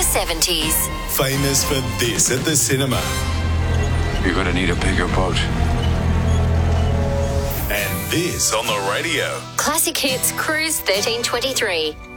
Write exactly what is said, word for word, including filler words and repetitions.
seventies. Famous for this at the cinema. You're going to need a bigger boat. And this on the radio. Classic Hits Cruise thirteen twenty-three.